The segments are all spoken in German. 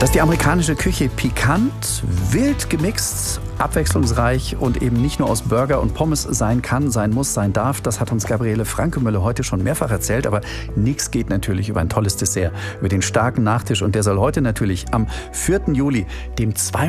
Dass die amerikanische Küche pikant, wild gemixt, abwechslungsreich und eben nicht nur aus Burger und Pommes sein kann, sein muss, sein darf, das hat uns Gabriele Frankemöller heute schon mehrfach erzählt. Aber nichts geht natürlich über ein tolles Dessert, über den starken Nachtisch. Und der soll heute natürlich am 4. Juli, dem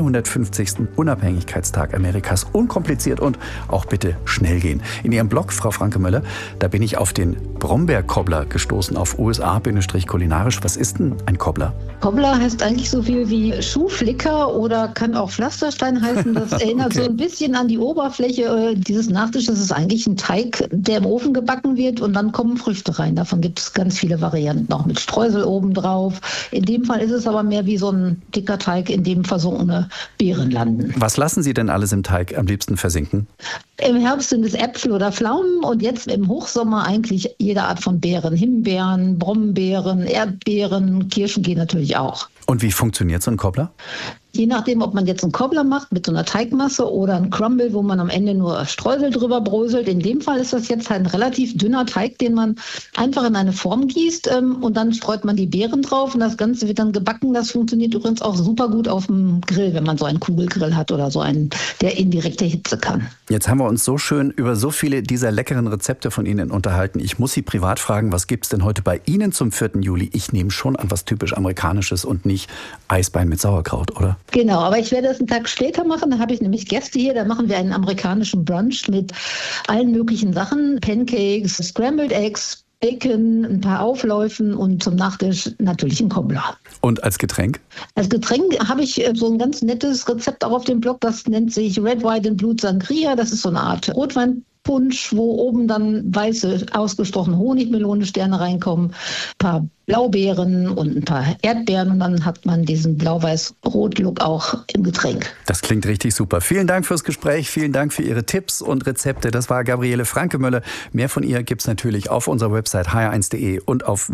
250. Unabhängigkeitstag Amerikas, unkompliziert und auch bitte schnell gehen. In Ihrem Blog, Frau Frankemöller, da bin ich auf den Brombeerkobbler gestoßen, auf USA-kulinarisch. Was ist denn ein Kobbler? Kobbler heißt eigentlich so viel wie Schuhflicker oder kann auch Pflasterstein heißen. Das erinnert so ein bisschen an die Oberfläche dieses Nachtisches. Das ist eigentlich ein Teig, der im Ofen gebacken wird und dann kommen Früchte rein. Davon gibt es ganz viele Varianten, auch mit Streusel oben drauf. In dem Fall ist es aber mehr wie so ein dicker Teig, in dem versunkene Beeren landen. Was lassen Sie denn alles im Teig am liebsten versinken? Im Herbst sind es Äpfel oder Pflaumen und jetzt im Hochsommer eigentlich jede Art von Beeren. Himbeeren, Brombeeren, Erdbeeren, Kirschen gehen natürlich auch. Und wie funktioniert so ein Kobbler? Je nachdem, ob man jetzt einen Kobbler macht mit so einer Teigmasse oder einen Crumble, wo man am Ende nur Streusel drüber bröselt. In dem Fall ist das jetzt ein relativ dünner Teig, den man einfach in eine Form gießt und dann streut man die Beeren drauf und das Ganze wird dann gebacken. Das funktioniert übrigens auch super gut auf dem Grill, wenn man so einen Kugelgrill hat oder so einen, der indirekte Hitze kann. Jetzt haben wir uns so schön über so viele dieser leckeren Rezepte von Ihnen unterhalten. Ich muss Sie privat fragen, was gibt es denn heute bei Ihnen zum 4. Juli? Ich nehme schon an was typisch Amerikanisches und nicht Eisbein mit Sauerkraut, oder? Genau, aber ich werde das einen Tag später machen. Da habe ich nämlich Gäste hier. Da machen wir einen amerikanischen Brunch mit allen möglichen Sachen. Pancakes, Scrambled Eggs, Bacon, ein paar Aufläufen und zum Nachtisch natürlich ein Kobbler. Und als Getränk? Als Getränk habe ich so ein ganz nettes Rezept auch auf dem Blog. Das nennt sich Red, White and Blue Sangria. Das ist so eine Art Rotweinpunsch, wo oben dann weiße, ausgestochene Honigmelonensterne reinkommen, ein paar Blaubeeren und ein paar Erdbeeren und dann hat man diesen Blau-Weiß-Rot-Look auch im Getränk. Das klingt richtig super. Vielen Dank fürs Gespräch, vielen Dank für Ihre Tipps und Rezepte. Das war Gabriele Frankemöller. Mehr von ihr gibt's natürlich auf unserer Website hr1.de und auf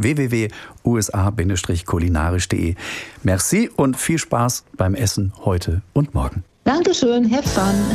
www.usa-kulinarisch.de. Merci und viel Spaß beim Essen heute und morgen. Dankeschön, have fun.